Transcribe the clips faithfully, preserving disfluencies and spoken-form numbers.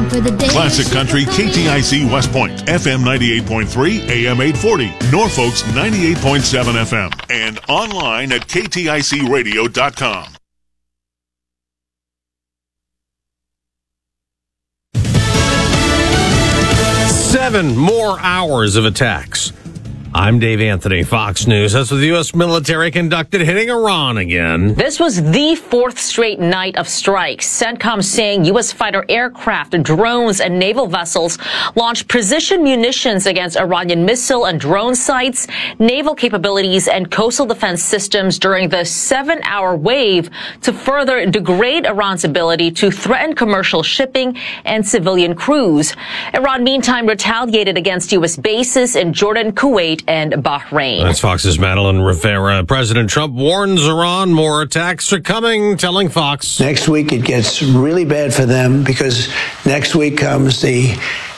for the day. Classic Country, K T I C West Point, F M ninety-eight point three, A M eight forty, Norfolk's ninety-eight point seven F M, and online at K T I C radio dot com. Seven more hours of attacks. I'm Dave Anthony, Fox News. That's what the U S military conducted, hitting Iran again. This was the fourth straight night of strikes. CENTCOM saying U S fighter aircraft, drones, and naval vessels launched precision munitions against Iranian missile and drone sites, naval capabilities, and coastal defense systems during the seven-hour wave to further degrade Iran's ability to threaten commercial shipping and civilian crews. Iran, meantime, retaliated against U S bases in Jordan, Kuwait, and Bahrain. That's Fox's Madeline Rivera. President Trump warns Iran more attacks are coming, telling Fox. Next week it gets really bad for them because next week comes the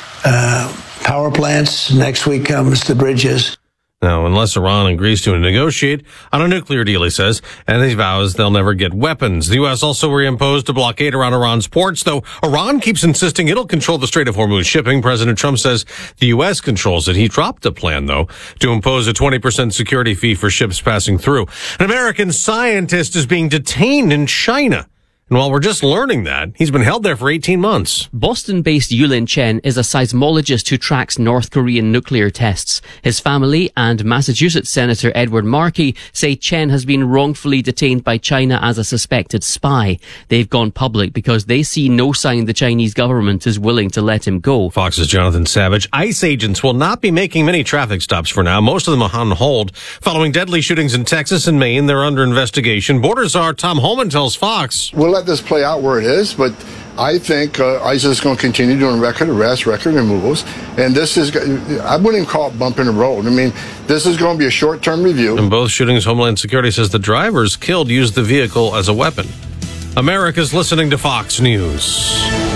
uh, power plants, next week comes the bridges. Now, unless Iran agrees to negotiate on a nuclear deal, he says, and he vows they'll never get weapons. The U S also reimposed a blockade around Iran's ports, though Iran keeps insisting it'll control the Strait of Hormuz shipping. President Trump says the U S controls it. He dropped a plan, though, to impose a twenty percent security fee for ships passing through. An American scientist is being detained in China. And while we're just learning that, he's been held there for eighteen months. Boston-based Yulin Chen is a seismologist who tracks North Korean nuclear tests. His family and Massachusetts Senator Edward Markey say Chen has been wrongfully detained by China as a suspected spy. They've gone public because they see no sign the Chinese government is willing to let him go. Fox's Jonathan Savage. ICE agents will not be making many traffic stops for now. Most of them are on hold. Following deadly shootings in Texas and Maine, they're under investigation. Border czar Tom Homan tells Fox. We'll let this play out where it is, but I think uh, ICE is going to continue doing record arrests, record removals, and this is, I wouldn't even call it bumping the road. I mean, this is going to be a short-term review. In both shootings, Homeland Security says the drivers killed used the vehicle as a weapon. America's listening to Fox News.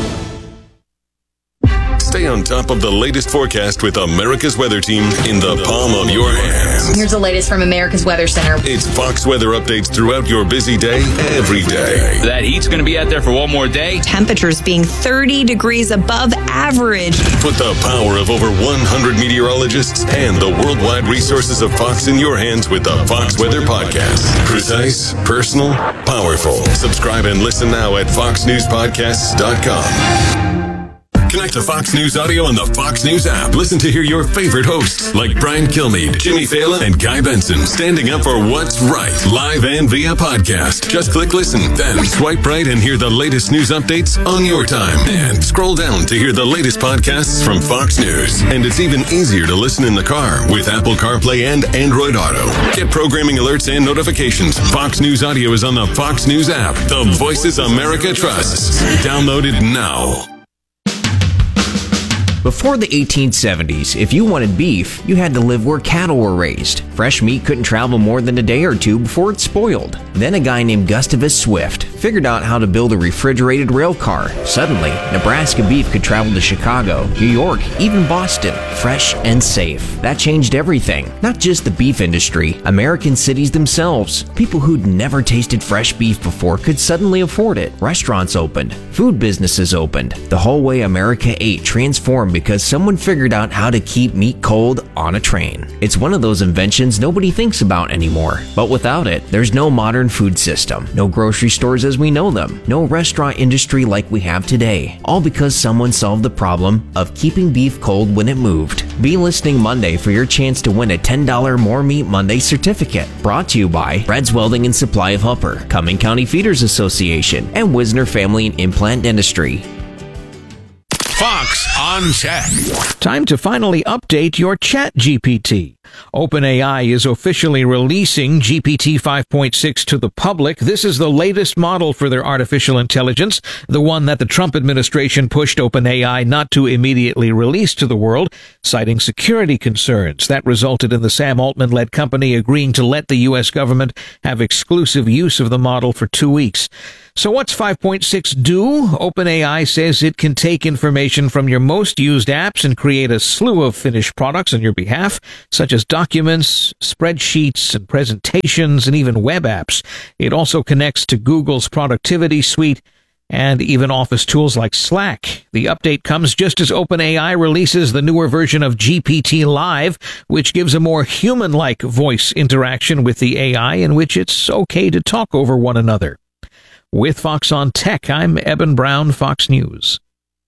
Stay on top of the latest forecast with America's Weather Team in the palm of your hands. Here's the latest from America's Weather Center. It's Fox weather updates throughout your busy day, every day. That heat's going to be out there for one more day. Temperatures being thirty degrees above average. Put the power of over one hundred meteorologists and the worldwide resources of Fox in your hands with the Fox Weather Podcast. Precise, personal, powerful. Subscribe and listen now at fox news podcasts dot com. Connect to Fox News Audio on the Fox News app. Listen to hear your favorite hosts like Brian Kilmeade, Jimmy Fallon, and Guy Benson standing up for what's right, live and via podcast. Just click listen, then swipe right and hear the latest news updates on your time. And scroll down to hear the latest podcasts from Fox News. And it's even easier to listen in the car with Apple CarPlay and Android Auto. Get programming alerts and notifications. Fox News Audio is on the Fox News app. The voices America trusts. Download it now. Before the eighteen seventies, if you wanted beef, you had to live where cattle were raised. Fresh meat couldn't travel more than a day or two before it spoiled. Then a guy named Gustavus Swift figured out how to build a refrigerated rail car. Suddenly, Nebraska beef could travel to Chicago, New York, even Boston, fresh and safe. That changed everything. Not just the beef industry, American cities themselves. People who'd never tasted fresh beef before could suddenly afford it. Restaurants opened. Food businesses opened. The whole way America ate transformed because someone figured out how to keep meat cold on a train. It's one of those inventions nobody thinks about anymore. But without it, there's no modern food system, no grocery stores as we know them, no restaurant industry like we have today. All because someone solved the problem of keeping beef cold when it moved. Be listening Monday for your chance to win a ten dollars More Meat Monday certificate. Brought to you by Breads Welding and Supply of Upper, Cumming County Feeders Association, and Wisner Family and Implant Dentistry. Fox on Tech. Time to finally update your Chat G P T. OpenAI is officially releasing G P T five point six to the public. This is the latest model for their artificial intelligence, the one that the Trump administration pushed OpenAI not to immediately release to the world, citing security concerns. That resulted in the Sam Altman-led company agreeing to let the U S government have exclusive use of the model for two weeks. So what's five point six do? OpenAI says it can take information from your most used apps and create a slew of finished products on your behalf, such as documents, spreadsheets, and presentations, and even web apps. It also connects to Google's productivity suite and even office tools like Slack. The update comes just as OpenAI releases the newer version of G P T Live, which gives a more human-like voice interaction with the A I in which it's okay to talk over one another. With Fox on Tech, I'm Eben Brown, Fox News.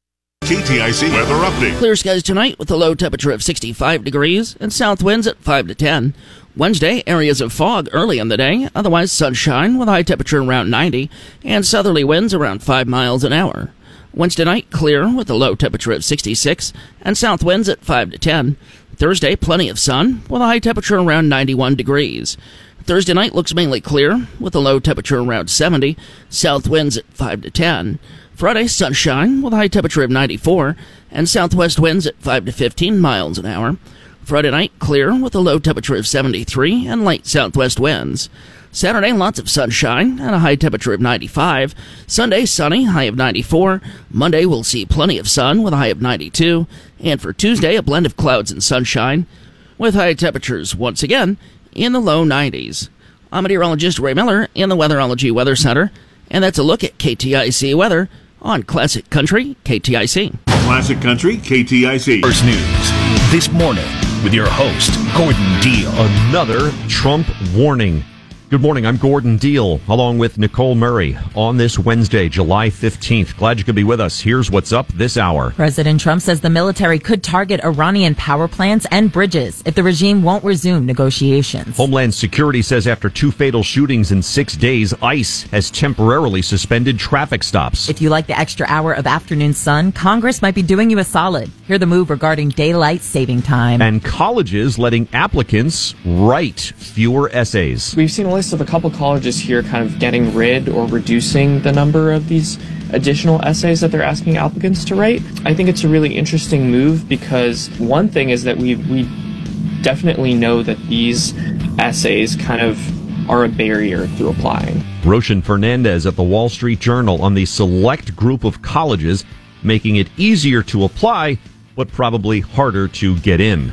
K T I C weather update. Clear skies tonight with a low temperature of sixty-five degrees and south winds at five to ten. Wednesday, areas of fog early in the day, otherwise sunshine with a high temperature around ninety and southerly winds around five miles an hour. Wednesday night, clear with a low temperature of sixty-six and south winds at five to ten. Thursday, plenty of sun with a high temperature around ninety-one degrees. Thursday night looks mainly clear with a low temperature around seventy, south winds at five to ten. Friday, sunshine with a high temperature of ninety-four and southwest winds at five to fifteen miles an hour. Friday night, clear with a low temperature of seventy-three and light southwest winds. Saturday, lots of sunshine and a high temperature of ninety-five. Sunday, sunny, high of ninety-four. Monday, we'll see plenty of sun with a high of ninety-two. And for Tuesday, a blend of clouds and sunshine with high temperatures once again in the low nineties. I'm meteorologist Ray Miller in the Weatherology Weather Center, and that's a look at K T I C weather on Classic Country K T I C. Classic Country K T I C. First News this morning with your host, Gordon Deal. Another Trump warning. Good morning, I'm Gordon Deal, along with Nicole Murray, on this Wednesday, July fifteenth. Glad you could be with us. Here's what's up this hour. President Trump says the military could target Iranian power plants and bridges if the regime won't resume negotiations. Homeland Security says after two fatal shootings in six days, ICE has temporarily suspended traffic stops. If you like the extra hour of afternoon sun, Congress might be doing you a solid. Hear the move regarding daylight saving time. And colleges letting applicants write fewer essays. We've seen a list of a couple colleges here kind of getting rid or reducing the number of these additional essays that they're asking applicants to write. I think it's a really interesting move because one thing is that we we definitely know that these essays kind of are a barrier to applying. Roshan Fernandez at the Wall Street Journal on the select group of colleges making it easier to apply, but probably harder to get in.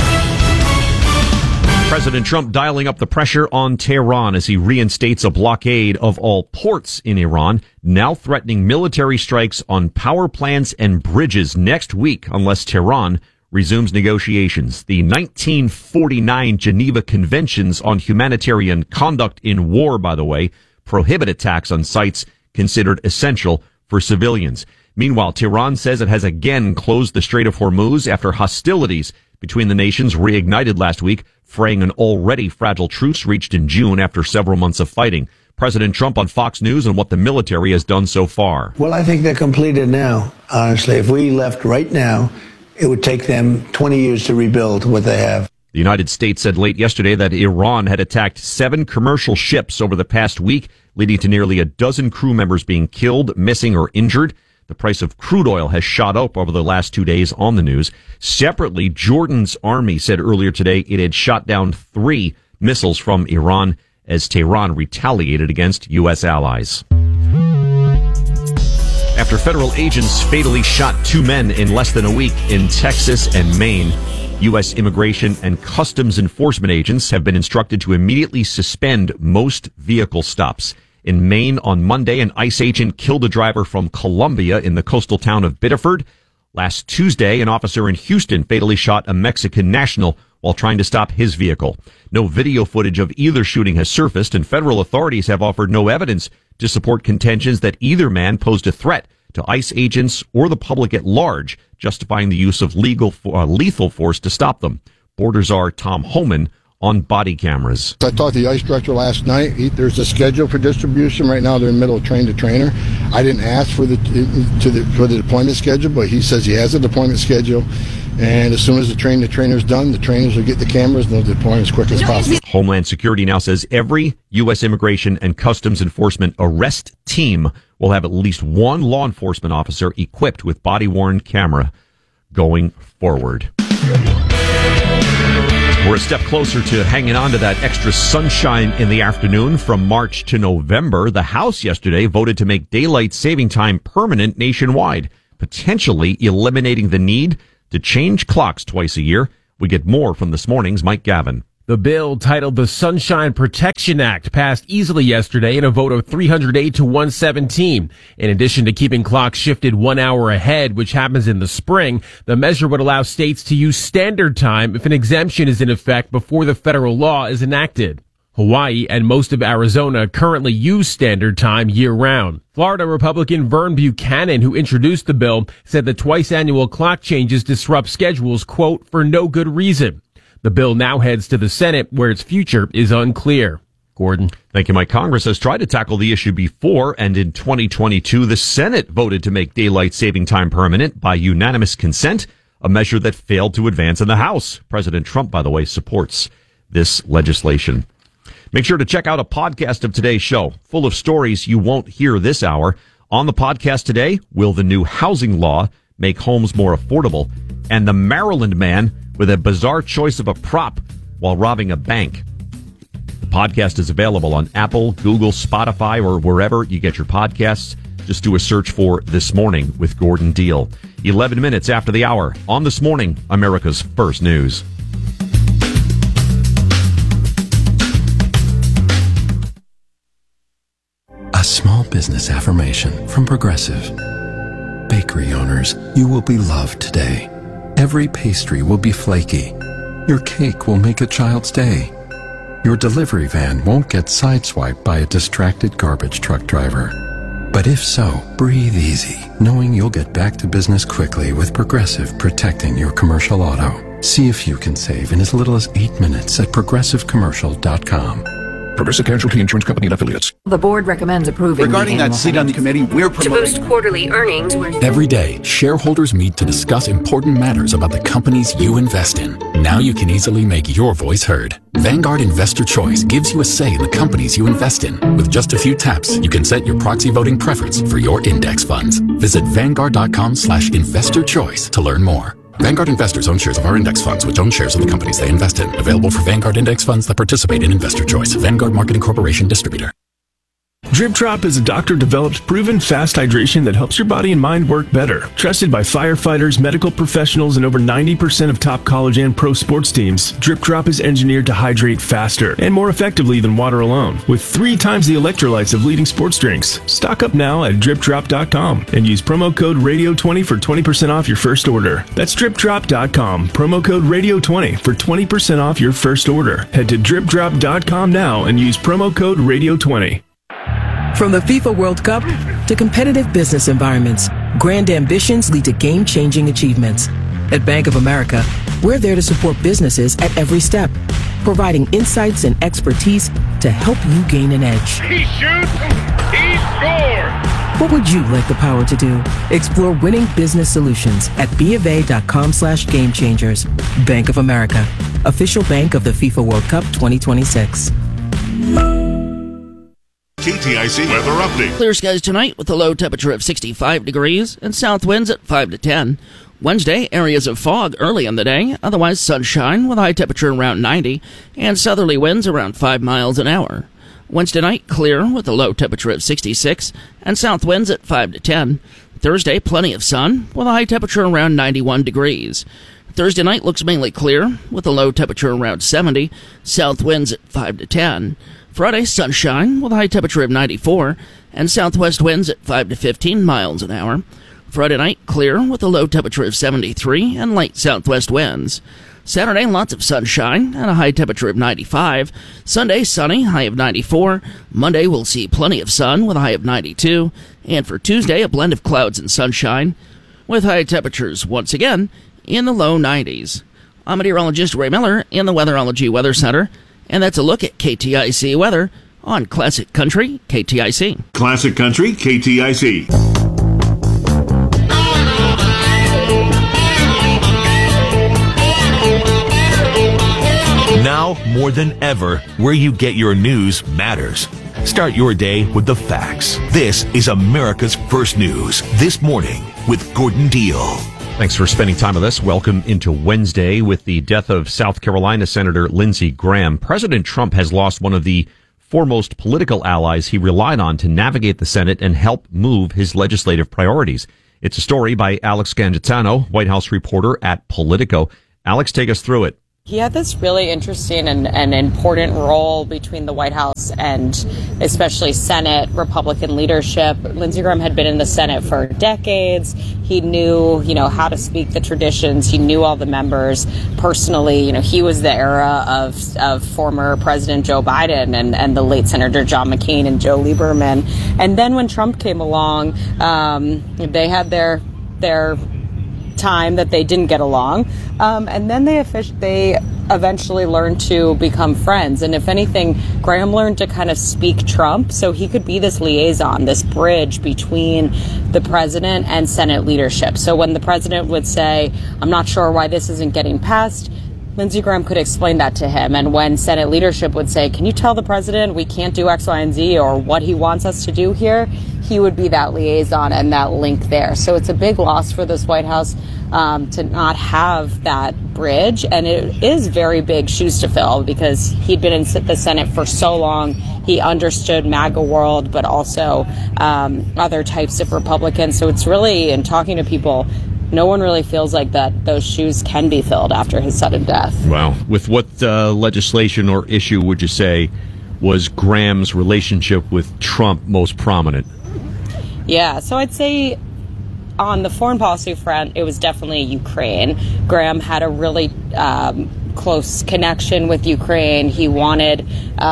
President Trump dialing up the pressure on Tehran as he reinstates a blockade of all ports in Iran, now threatening military strikes on power plants and bridges next week unless Tehran resumes negotiations. The nineteen forty-nine Geneva Conventions on Humanitarian Conduct in War, by the way, prohibit attacks on sites considered essential for civilians. Meanwhile, Tehran says it has again closed the Strait of Hormuz after hostilities between the nations reignited last week, fraying an already fragile truce reached in June after several months of fighting. President Trump on Fox News and what the military has done so far. Well, I think they're completed now, honestly. If we left right now, it would take them twenty years to rebuild what they have. The United States said late yesterday that Iran had attacked seven commercial ships over the past week, leading to nearly a dozen crew members being killed, missing, or injured. The price of crude oil has shot up over the last two days on the news. Separately, Jordan's army said earlier today it had shot down three missiles from Iran as Tehran retaliated against U S allies. After federal agents fatally shot two men in less than a week in Texas and Maine, U S Immigration and Customs Enforcement agents have been instructed to immediately suspend most vehicle stops. In Maine on Monday, an ICE agent killed a driver from Columbia in the coastal town of Biddeford. Last Tuesday, an officer in Houston fatally shot a Mexican national while trying to stop his vehicle. No video footage of either shooting has surfaced, and federal authorities have offered no evidence to support contentions that either man posed a threat to ICE agents or the public at large, justifying the use of legal uh, lethal force to stop them. Border Czar Tom Homan on body cameras. I talked to the ICE director last night. He, there's a schedule for distribution. Right now they're in the middle of train to trainer. I didn't ask for the to the for the deployment schedule, but he says he has a deployment schedule. And as soon as the train to trainer is done, the trainers will get the cameras and they'll deploy as quick as possible. Homeland Security now says every U S Immigration and Customs Enforcement arrest team will have at least one law enforcement officer equipped with body-worn camera going forward. We're a step closer to hanging on to that extra sunshine in the afternoon from March to November. The House yesterday voted to make daylight saving time permanent nationwide, potentially eliminating the need to change clocks twice a year. We get more from this morning's Mike Gavin. The bill, titled the Sunshine Protection Act, passed easily yesterday in a vote of three hundred eight to one seventeen. In addition to keeping clocks shifted one hour ahead, which happens in the spring, the measure would allow states to use standard time if an exemption is in effect before the federal law is enacted. Hawaii and most of Arizona currently use standard time year-round. Florida Republican Vern Buchanan, who introduced the bill, said the twice-annual clock changes disrupt schedules, quote, for no good reason. The bill now heads to the Senate, where its future is unclear. Gordon. Thank you, Mike. Congress has tried to tackle the issue before, and in twenty twenty-two, the Senate voted to make daylight saving time permanent by unanimous consent, a measure that failed to advance in the House. President Trump, by the way, supports this legislation. Make sure to check out a podcast of today's show, full of stories you won't hear this hour. On the podcast today, will the new housing law make homes more affordable? And the Maryland man with a bizarre choice of a prop while robbing a bank. The podcast is available on Apple, Google, Spotify, or wherever you get your podcasts. Just do a search for This Morning with Gordon Deal. eleven minutes after the hour on This Morning, America's First News. A small business affirmation from Progressive. Bakery owners, you will be loved today. Every pastry will be flaky. Your cake will make a child's day. Your delivery van won't get sideswiped by a distracted garbage truck driver. But if so, breathe easy, knowing you'll get back to business quickly with Progressive protecting your commercial auto. See if you can save in as little as eight minutes at progressive commercial dot com. Progressive Casualty Insurance Company and Affiliates. The board recommends approving. Regarding that seat on the committee, we're promoting. To boost quarterly earnings. Every day, shareholders meet to discuss important matters about the companies you invest in. Now you can easily make your voice heard. Vanguard Investor Choice gives you a say in the companies you invest in. With just a few taps, you can set your proxy voting preference for your index funds. Visit vanguard.com slash investor choice to learn more. Vanguard investors own shares of our index funds, which own shares of the companies they invest in. Available for Vanguard index funds that participate in Investor Choice. Vanguard Marketing Corporation distributor. Drip Drop is a doctor-developed, proven fast hydration that helps your body and mind work better. Trusted by firefighters, medical professionals, and over ninety percent of top college and pro sports teams, Drip Drop is engineered to hydrate faster and more effectively than water alone, with three times the electrolytes of leading sports drinks. Stock up now at drip drop dot com and use promo code radio twenty for twenty percent off your first order. That's drip drop dot com, promo code radio twenty for twenty percent off your first order. Head to drip drop dot com now and use promo code radio twenty. From the FIFA World Cup to competitive business environments, grand ambitions lead to game-changing achievements. At Bank of America, we're there to support businesses at every step, providing insights and expertise to help you gain an edge. He shoots, he scores! What would you like the power to do? Explore winning business solutions at BofA.com slash game changers. Bank of America, official bank of the FIFA World Cup twenty twenty-six. K T I C weather update. Clear skies tonight with a low temperature of sixty-five degrees and south winds at five to ten. Wednesday, areas of fog early in the day, otherwise sunshine with a high temperature around ninety and southerly winds around five miles an hour. Wednesday night, clear with a low temperature of sixty-six and south winds at five to ten. Thursday, plenty of sun with a high temperature around ninety-one degrees. Thursday night looks mainly clear with a low temperature around seventy, south winds at five to ten. Friday, sunshine with a high temperature of ninety-four and southwest winds at five to fifteen miles an hour. Friday night, clear with a low temperature of seventy-three and light southwest winds. Saturday, lots of sunshine and a high temperature of ninety-five. Sunday, sunny, high of ninety-four. Monday, we'll see plenty of sun with a high of ninety-two. And for Tuesday, a blend of clouds and sunshine with high temperatures once again in the low nineties. I'm meteorologist Ray Miller in the Weatherology Weather Center. And that's a look at K T I C weather on Classic Country K T I C. Classic Country K T I C. Now, more than ever, where you get your news matters. Start your day with the facts. This is America's First News. This Morning with Gordon Deal. Thanks for spending time with us. Welcome into Wednesday. With the death of South Carolina Senator Lindsey Graham, President Trump has lost one of the foremost political allies he relied on to navigate the Senate and help move his legislative priorities. It's a story by Alex Gangitano, White House reporter at Politico. Alex, take us through it. He had this really interesting and, and important role between the White House and especially Senate Republican leadership. Lindsey Graham had been in the Senate for decades. He knew, you know, how to speak the traditions. He knew all the members personally. You know, he was the era of of former President Joe Biden and, and the late Senator John McCain and Joe Lieberman. And then when Trump came along, um, they had their their time that they didn't get along. Um, and then they offic- they eventually learned to become friends. And if anything, Graham learned to kind of speak Trump so he could be this liaison, this bridge between the president and Senate leadership. So when the president would say, I'm not sure why this isn't getting passed, Lindsey Graham could explain that to him. And when Senate leadership would say, can you tell the president we can't do X, Y, and Z or what he wants us to do here, he would be that liaison and that link there. So it's a big loss for this White House um, to not have that bridge. And it is very big shoes to fill because he'd been in the Senate for so long. He understood MAGA world, but also um, other types of Republicans. So it's really, in talking to people, no one really feels like that those shoes can be filled after his sudden death. Wow. With what uh, legislation or issue would you say was Graham's relationship with Trump most prominent? Yeah, so I'd say on the foreign policy front, it was definitely Ukraine. Graham had a really um, close connection with Ukraine. He wanted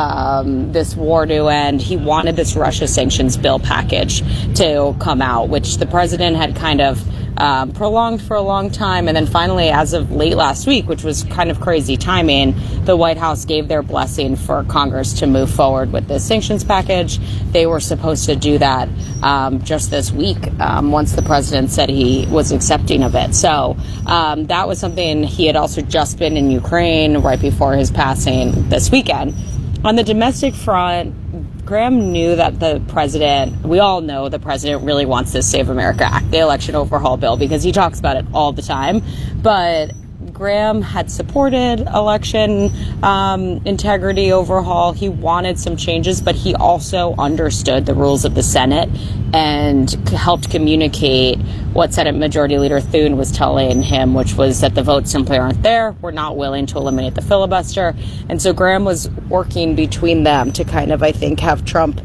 um, this war to end. He wanted this Russia sanctions bill package to come out, which the president had kind of Um, prolonged for a long time. And then finally, as of late last week, which was kind of crazy timing, the White House gave their blessing for Congress to move forward with this sanctions package. They were supposed to do that um, just this week um, once the president said he was accepting of it. So um, that was something. He had also just been in Ukraine right before his passing this weekend. On the domestic front, Graham knew that the president, we all know the president really wants this Save America Act, the election overhaul bill, because he talks about it all the time. But Graham had supported election um, integrity overhaul. He wanted some changes, but he also understood the rules of the Senate and helped communicate what Senate Majority Leader Thune was telling him, which was that the votes simply aren't there. We're not willing to eliminate the filibuster. And so Graham was working between them to kind of, I think, have Trump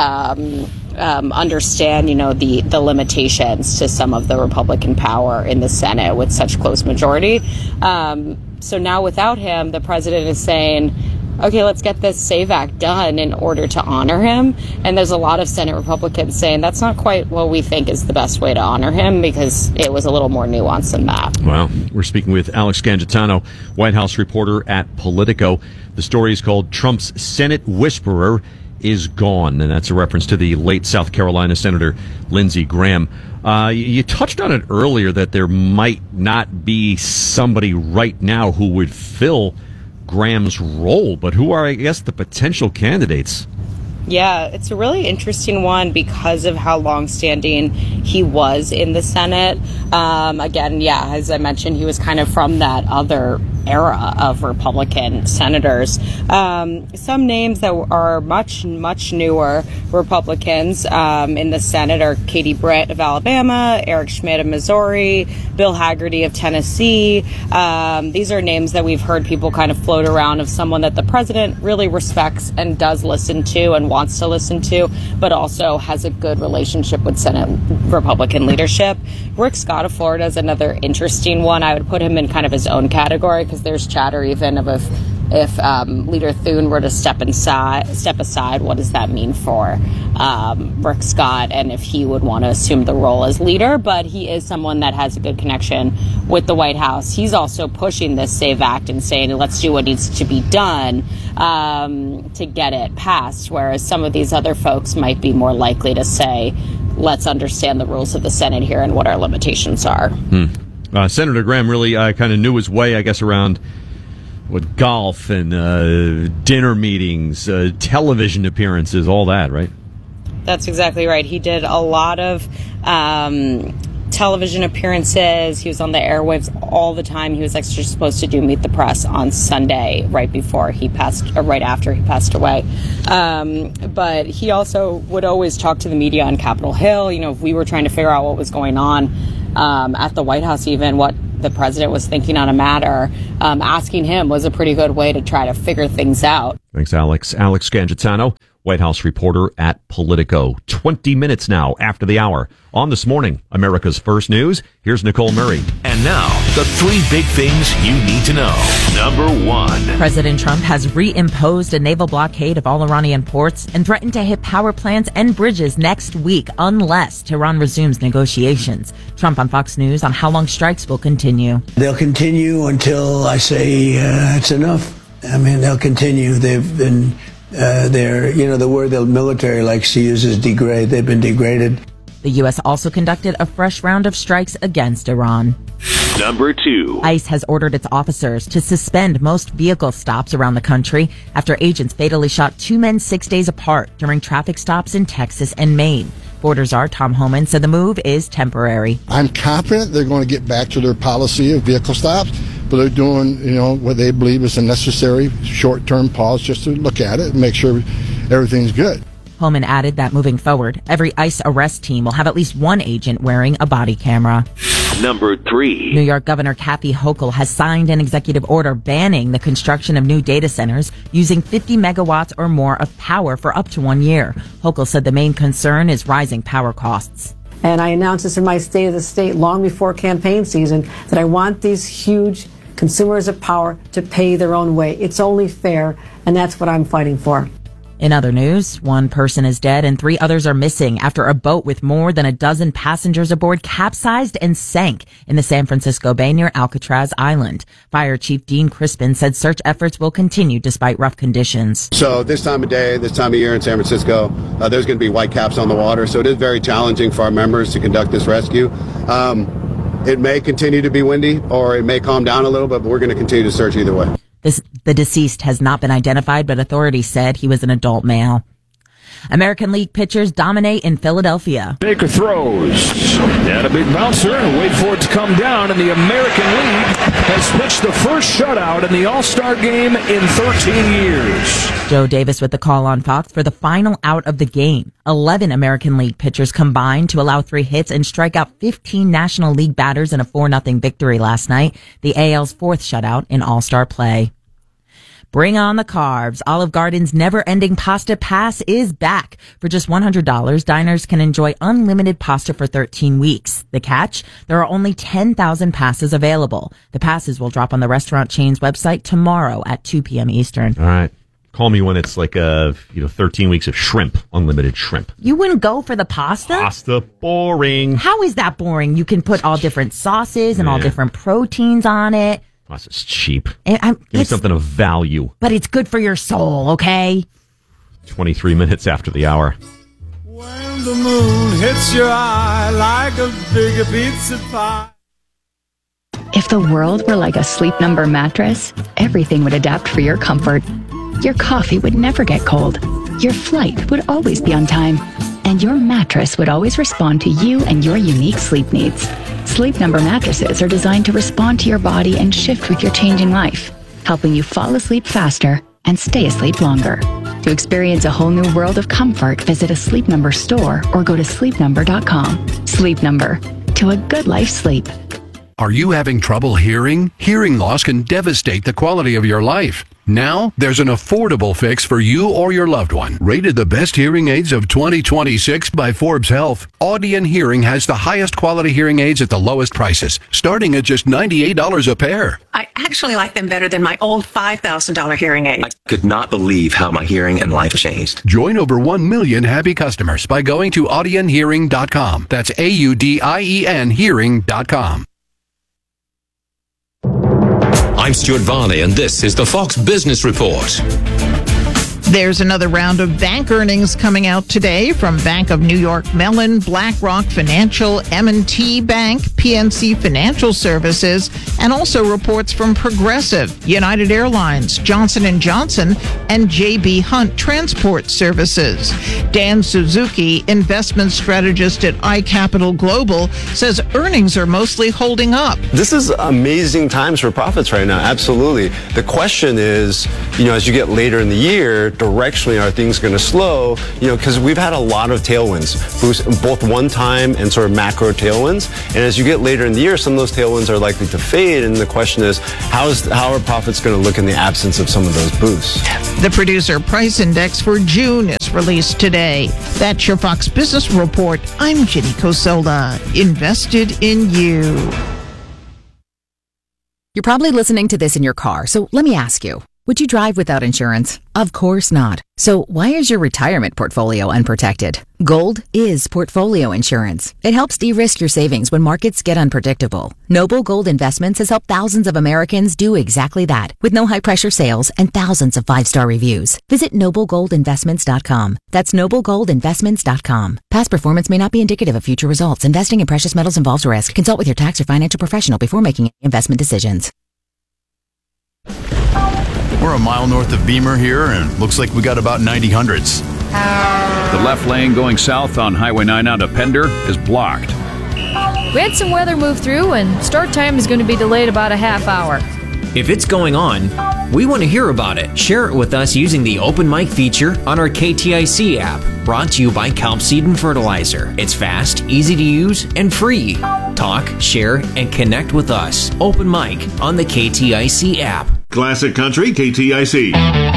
um, um, understand, you know, the, the limitations to some of the Republican power in the Senate with such close majority. Um, so now without him, the president is saying, okay, let's get this SAVE Act done in order to honor him. And there's a lot of Senate Republicans saying that's not quite what we think is the best way to honor him because it was a little more nuanced than that. Wow. We're speaking with Alex Gangitano, White House reporter at Politico. The story is called Trump's Senate Whisperer is Gone, and that's a reference to the late South Carolina Senator Lindsey Graham. Uh, you touched on it earlier that there might not be somebody right now who would fill Graham's role, but who are, I guess, the potential candidates? Yeah, it's a really interesting one because of how longstanding he was in the Senate. Um, again, yeah, as I mentioned, he was kind of from that other era of Republican senators. Um, some names that are much, much newer Republicans um, in the Senate are Katie Britt of Alabama, Eric Schmidt of Missouri, Bill Hagerty of Tennessee. Um, these are names that we've heard people kind of float around of someone that the president really respects and does listen to and wants to listen to, but also has a good relationship with Senate Republican leadership. Rick Scott of Florida is another interesting one. I would put him in kind of his own category because there's chatter even of if if um, Leader Thune were to step inside, step aside, what does that mean for um, Rick Scott and if he would want to assume the role as leader? But he is someone that has a good connection with the White House. He's also pushing this SAVE Act and saying, let's do what needs to be done um, to get it passed, whereas some of these other folks might be more likely to say, let's understand the rules of the Senate here and what our limitations are. Hmm. Uh, Senator Graham really uh, kind of knew his way, I guess, around with golf and uh, dinner meetings, uh, television appearances, all that, right? That's exactly right. He did a lot of um, television appearances. He was on the airwaves all the time. He was actually supposed to do Meet the Press on Sunday, right before he passed, or right after he passed away. Um, but he also would always talk to the media on Capitol Hill. You know, if we were trying to figure out what was going on um, at the White House, even what the president was thinking on a matter, um, asking him was a pretty good way to try to figure things out. Thanks, Alex. Alex Scangitano, White House reporter at Politico. twenty minutes now after the hour. On This Morning, America's First News, here's Nicole Murray. And now, the three big things you need to know. Number one. President Trump has reimposed a naval blockade of all Iranian ports and threatened to hit power plants and bridges next week unless Tehran resumes negotiations. Trump on Fox News on how long strikes will continue. They'll continue until I say uh, it's enough. I mean, they'll continue. They've been, uh, they're, you know, the word the military likes to use is degrade. They've been degraded. The U S also conducted a fresh round of strikes against Iran. Number two. ICE has ordered its officers to suspend most vehicle stops around the country after agents fatally shot two men six days apart during traffic stops in Texas and Maine. Border Czar Tom Homan said the move is temporary. I'm confident they're going to get back to their policy of vehicle stops, but they're doing, you know, what they believe is a necessary short-term pause just to look at it and make sure everything's good. Homan added that moving forward, every ICE arrest team will have at least one agent wearing a body camera. Number three. New York Governor Kathy Hochul has signed an executive order banning the construction of new data centers using fifty megawatts or more of power for up to one year. Hochul said the main concern is rising power costs. And I announced this in my State of the State long before campaign season that I want these huge consumers of power to pay their own way. It's only fair, and that's what I'm fighting for. In other news, one person is dead and three others are missing after a boat with more than a dozen passengers aboard capsized and sank in the San Francisco Bay near Alcatraz Island. Fire Chief Dean Crispin said search efforts will continue despite rough conditions. So this time of day, this time of year in San Francisco, uh, there's going to be white caps on the water. So it is very challenging for our members to conduct this rescue. Um, it may continue to be windy or it may calm down a little bit, but we're going to continue to search either way. This, the deceased has not been identified, but authorities said he was an adult male. American League pitchers dominate in Philadelphia. Baker throws. And a big bouncer and wait for it to come down. And the American League has pitched the first shutout in the All-Star game in thirteen years. Joe Davis with the call on Fox for the final out of the game. Eleven American League pitchers combined to allow three hits and strike out fifteen National League batters in a four nothing victory last night, the A L's fourth shutout in All-Star play. Bring on the carbs. Olive Garden's never-ending pasta pass is back. For just one hundred dollars, diners can enjoy unlimited pasta for thirteen weeks. The catch? There are only ten thousand passes available. The passes will drop on the restaurant chain's website tomorrow at two p.m. Eastern. All right. Call me when it's like a, you know, thirteen weeks of shrimp, unlimited shrimp. You wouldn't go for the pasta? Pasta, boring. How is that boring? You can put all different sauces and Yeah. all different proteins on it. Pasta's cheap. And I'm, Give me it's, something of value. but it's good for your soul, okay? twenty-three minutes after the hour. When the moon hits your eye like a big pizza pie. If the world were like a Sleep Number mattress, everything would adapt for your comfort. Your coffee would never get cold. Your flight would always be on time. And your mattress would always respond to you and your unique sleep needs. Sleep Number mattresses are designed to respond to your body and shift with your changing life, helping you fall asleep faster and stay asleep longer. To experience a whole new world of comfort, visit a Sleep Number store or go to sleep number dot com. Sleep Number. To a good life sleep. Are you having trouble hearing? Hearing loss can devastate the quality of your life. Now, there's an affordable fix for you or your loved one. Rated the best hearing aids of twenty twenty-six by Forbes Health, Audion Hearing has the highest quality hearing aids at the lowest prices, starting at just ninety-eight dollars a pair. I actually like them better than my old five thousand dollars hearing aid. I could not believe how my hearing and life changed. Join over one million happy customers by going to audion hearing dot com. That's A U D I E N hearing dot com. I'm Stuart Varney, and this is the Fox Business Report. There's another round of bank earnings coming out today from Bank of New York Mellon, BlackRock Financial, M and T Bank, P N C Financial Services, and also reports from Progressive, United Airlines, Johnson and Johnson, and J B. Hunt Transport Services. Dan Suzuki, investment strategist at iCapital Global, says earnings are mostly holding up. This is amazing times for profits right now, absolutely. The question is, you know, as you get later in the year, directionally are things going to slow, you know, because we've had a lot of tailwinds, both one-time and sort of macro tailwinds. And as you get later in the year, some of those tailwinds are likely to fade. And the question is, how is how are profits going to look in the absence of some of those boosts? The Producer Price Index for June is released today. That's your Fox Business Report. I'm Ginny Cosola, invested in you. You're probably listening to this in your car, so let me ask you, would you drive without insurance? Of course not. So why is your retirement portfolio unprotected? Gold is portfolio insurance. It helps de-risk your savings when markets get unpredictable. Noble Gold Investments has helped thousands of Americans do exactly that, with no high-pressure sales and thousands of five-star reviews. Visit noble gold investments dot com. That's noble gold investments dot com. Past performance may not be indicative of future results. Investing in precious metals involves risk. Consult with your tax or financial professional before making investment decisions. We're a mile north of Beamer here, and looks like we got about ninety hundreds. The left lane going south on Highway nine out of Pender is blocked. We had some weather move through, and start time is going to be delayed about a half hour. If it's going on, we want to hear about it. Share it with us using the Open Mic feature on our K T I C app, brought to you by Kelp Seed and Fertilizer. It's fast, easy to use, and free. Talk, share, and connect with us. Open Mic on the K T I C app. Classic Country K T I C.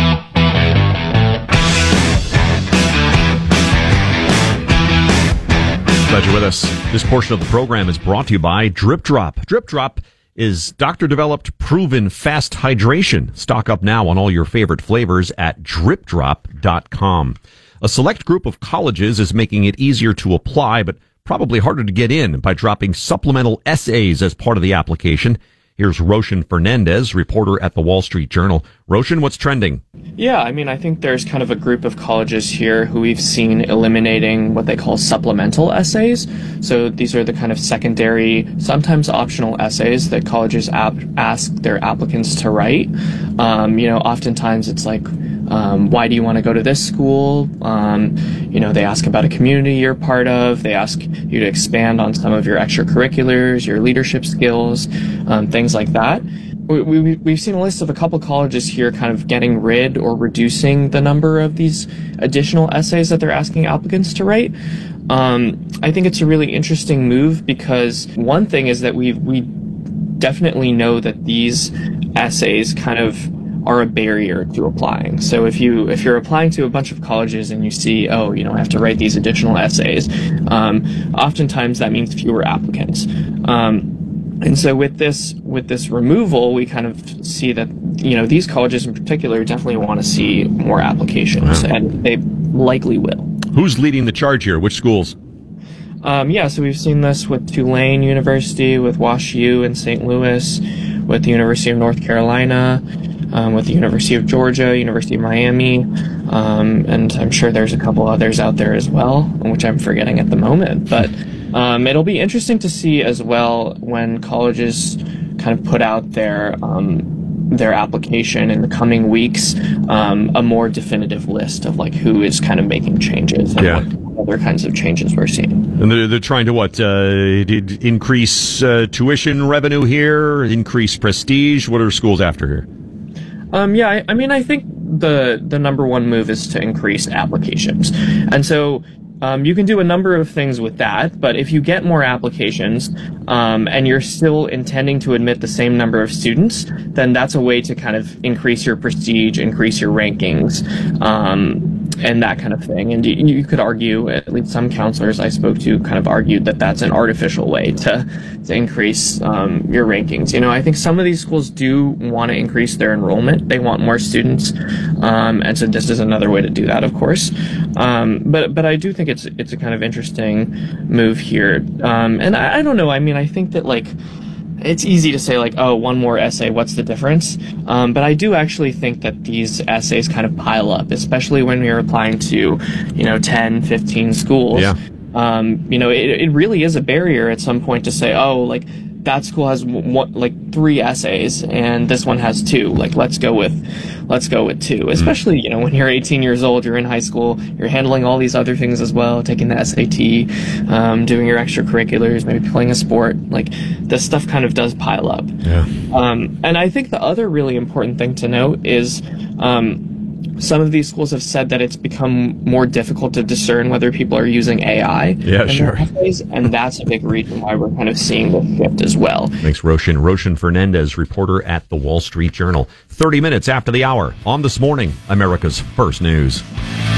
Glad you're with us. This portion of the program is brought to you by Drip Drop. Drip Drop is doctor-developed, proven fast hydration. Stock up now on all your favorite flavors at drip drop dot com. A select group of colleges is making it easier to apply, but probably harder to get in by dropping supplemental essays as part of the application. Here's Roshan Fernandez, reporter at the Wall Street Journal. Roshan, what's trending? Yeah, I mean, I think there's kind of a group of colleges here who we've seen eliminating what they call supplemental essays. So these are the kind of secondary, sometimes optional essays that colleges ap- ask their applicants to write. Um, you know, oftentimes it's like, um, why do you want to go to this school? Um, you know, they ask about a community you're part of. They ask you to expand on some of your extracurriculars, your leadership skills, um, things like that. We, we, we've seen a list of a couple colleges here kind of getting rid or reducing the number of these additional essays that they're asking applicants to write. Um, I think it's a really interesting move because one thing is that we we definitely know that these essays kind of are a barrier to applying. So if you if you're applying to a bunch of colleges and you see, oh, you know, I have to write these additional essays, um, oftentimes that means fewer applicants. Um, And so with this with this removal, we kind of see that, you know, these colleges in particular definitely want to see more applications, wow. and they likely will. Who's leading the charge here? Which schools? Um, yeah, so we've seen this with Tulane University, with WashU in Saint Louis, with the University of North Carolina, um, with the University of Georgia, University of Miami, um, and I'm sure there's a couple others out there as well, which I'm forgetting at the moment, but Um, it'll be interesting to see as well when colleges kind of put out their um, their application in the coming weeks, um, a more definitive list of like who is kind of making changes and yeah. what other kinds of changes we're seeing. And they're, they're trying to what? Uh, increase uh, tuition revenue here, increase prestige. What are schools after here? Um, yeah, I, I mean, I think the the number one move is to increase applications, and so. Um, you can do a number of things with that, but if you get more applications um, and you're still intending to admit the same number of students, then that's a way to kind of increase your prestige, increase your rankings, um, and that kind of thing. And you, you could argue, at least some counselors I spoke to kind of argued that that's an artificial way to, to increase um, your rankings. You know, I think some of these schools do want to increase their enrollment. They want more students, um, and so this is another way to do that, of course. Um, but but I do think it's it's a kind of interesting move here. Um, and I, I don't know. I mean, I think that like it's easy to say like, oh, one more essay, what's the difference? Um, but I do actually think that these essays kind of pile up, especially when you're applying to, you know, ten, fifteen schools. Yeah. Um, you know, it, it really is a barrier at some point to say, oh, like that school has one, like three essays and this one has two. Like, let's go with, let's go with two. Especially, you know, when you're eighteen years old, you're in high school, you're handling all these other things as well, taking the S A T, um, doing your extracurriculars, maybe playing a sport. Like, this stuff kind of does pile up. Yeah. Um, and I think the other really important thing to note is, um, some of these schools have said that it's become more difficult to discern whether people are using A I. Yeah, in sure. their essays, and that's a big reason why we're kind of seeing this shift as well. Thanks, Roshan. Roshan Fernandez, reporter at the Wall Street Journal. thirty minutes after the hour on This Morning, America's First News.